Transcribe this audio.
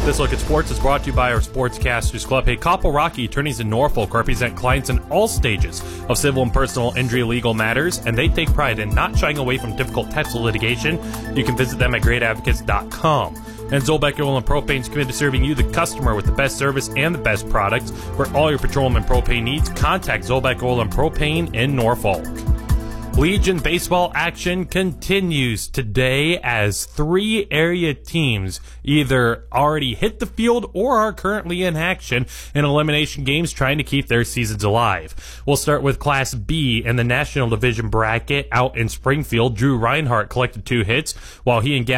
This Look at Sports is brought to you by our Sportscasters Club. Hey, Koppel Rocky attorneys in Norfolk represent clients in all stages of civil and personal injury legal matters, and they take pride in not shying away from difficult types of litigation. You can visit them at greatadvocates.com. And Zolbeck Oil and Propane is committed to serving you, the customer, with the best service and the best products. For all your petroleum and propane needs, contact Zolbeck Oil and Propane in Norfolk. Legion baseball action continues today as 3 area teams either already hit the field or are currently in action in elimination games trying to keep their seasons alive. We'll start with Class B in the National Division bracket out in Springfield. Drew Reinhardt collected 2 hits while he and